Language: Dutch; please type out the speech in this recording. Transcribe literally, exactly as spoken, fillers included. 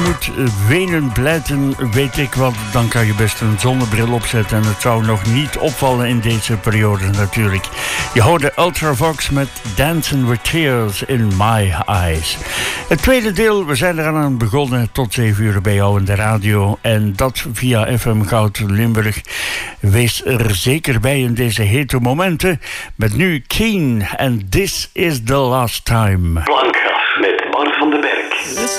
moet wenen blijten, weet ik wat, dan kan je best een zonnebril opzetten. En het zou nog niet opvallen in deze periode natuurlijk. Je hoorde Ultravox met Dancing with Tears in My Eyes. Het tweede deel, we zijn eraan begonnen tot zeven uur bij jou in de radio. En dat via F M Goud Limburg. Wees er zeker bij in deze hete momenten. Met nu Keen en This is the Last Time. Blanca met Bart van den Berg.